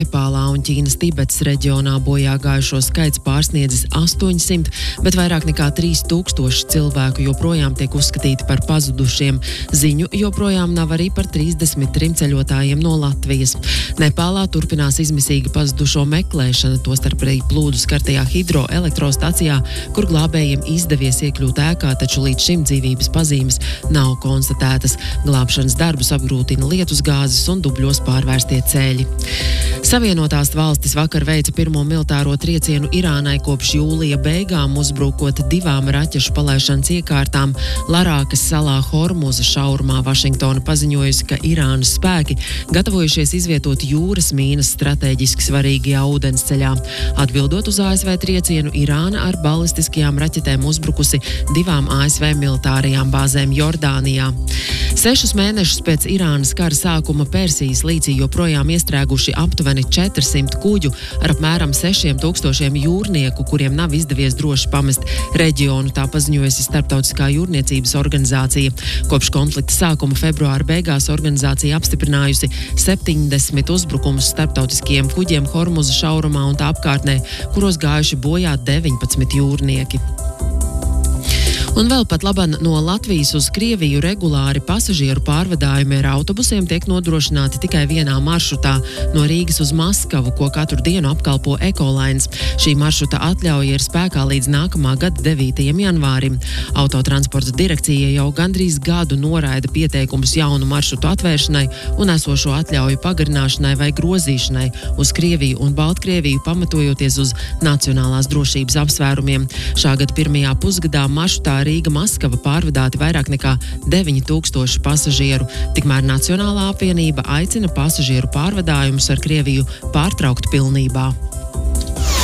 Nepālā un Ķīnas Tibetas reģionā bojā gājušo skaits pārsniedzis 800, bet vairāk nekā 3000 cilvēku joprojām tiek uzskatīti par pazudušiem. Ziņu joprojām nav arī par 33 ceļotājiem no Latvijas. Nepālā turpinās izmisīga pazudušo meklēšana, tostarp arī plūdu skartajā hidroelektrostacijā, kur glābējiem izdevies iekļūt ēkā, taču līdz šim dzīvības pazīmes nav konstatētas. Glābšanas darbus apgrūtina lietusgāzes un dubļos pārvērstie ceļi. Savienotās valstis vakar veica pirmo militāro triecienu Irānai kopš jūlija beigām, uzbrukot 2 raķešu palaišanas iekārtām Larākas salā Hormuza šaurumā. Vašingtona paziņojusi, ka Irānas spēki gatavojušies izvietot jūras mīnas strateģiski svarīgajā ūdensceļā. Atbildot uz ASV triecienu, Irāna ar balistiskajām raķetēm uzbrukusi 2 ASV militārajām bāzēm Jordānijā. 6 mēnešus pēc Irānas kara sākuma Persijas līcī joprojām iestrēguši aptuveni 400 kuģu ar apmēram 6000 jūrnieku, kuriem nav izdevies droši pamest reģionu, tā paziņojusi Starptautiskā jūrniecības organizācija. Kopš konflikta sākuma februāra beigās organizācija apstiprinājusi 70 uzbrukumus starptautiskajiem kuģiem Hormuza šaurumā un tā apkārtnē, kuros gājuši bojā 19 jūrnieki. Un vēl pat laban no Latvijas uz Krieviju regulāri pasažieru pārvadājumi ar autobusiem tiek nodrošināti tikai vienā maršrutā no Rīgas uz Maskavu, ko katru dienu apkalpo Ekolines. Šī maršruta atļauja ir spēkā līdz nākamā gada 9. janvārim. Autotransporta direkcija jau gandrīz gadu noraida pieteikumus jaunu maršrutu atvēršanai un esošo atļauju pagarināšanai vai grozīšanai uz Krieviju un Baltkrieviju, pamatojoties uz nacionālās drošības apsvērumiem. Šā gada pirmajā pusgadā maršrutā Rīga-Maskava pārvadāti vairāk nekā 9000 pasažieru. Tikmēr Nacionālā apvienība aicina pasažieru pārvadājumus ar Krieviju pārtraukt pilnībā.